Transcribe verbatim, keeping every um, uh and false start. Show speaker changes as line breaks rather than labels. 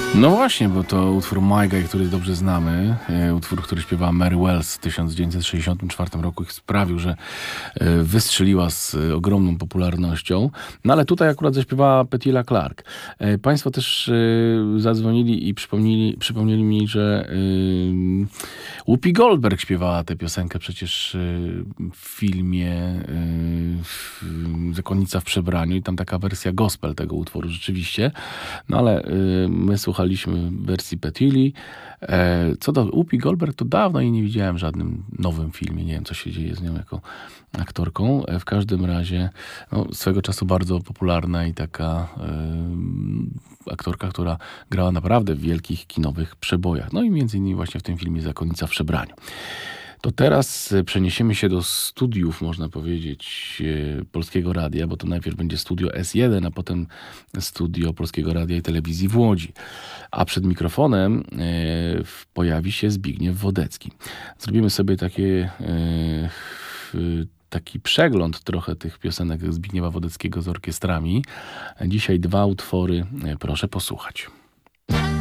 No właśnie, bo to utwór My Guy, który dobrze znamy, e, utwór, który śpiewała Mary Wells w tysiąc dziewięćset sześćdziesiątym czwartym roku i sprawił, że e, wystrzeliła z e, ogromną popularnością. No ale tutaj akurat zaśpiewała Petula Clark. E, Państwo też e, zadzwonili i przypomnieli, przypomnieli mi, że e, Whoopi Goldberg śpiewała tę piosenkę przecież e, w filmie e, w, Zakonnica w przebraniu i tam taka wersja gospel tego utworu rzeczywiście. No ale e, my słuchaliśmy wersji Petuli. E, co do Whoopi Goldberg, to dawno jej nie widziałem w żadnym nowym filmie. Nie wiem, co się dzieje z nią jako aktorką. E, w każdym razie no, swego czasu bardzo popularna i taka e, aktorka, która grała naprawdę w wielkich kinowych przebojach. No i między innymi właśnie w tym filmie Zakonnica w przebraniu. To teraz przeniesiemy się do studiów, można powiedzieć, Polskiego Radia, bo to najpierw będzie studio S jeden, a potem studio Polskiego Radia i Telewizji w Łodzi. A przed mikrofonem e, pojawi się Zbigniew Wodecki. Zrobimy sobie takie, e, taki przegląd trochę tych piosenek Zbigniewa Wodeckiego z orkiestrami. Dzisiaj dwa utwory, proszę posłuchać.